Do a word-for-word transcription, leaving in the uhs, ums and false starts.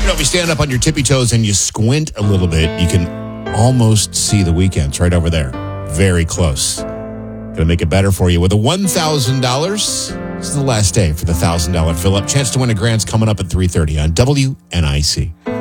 You know, if you stand up on your tippy toes and you squint a little bit, you can almost see the weekends right over there. Very close. Going to make it better for you with a one thousand dollars. This is the last day for the one thousand dollars fill-up. Chance to win a grant's coming up at three thirty on W N I C.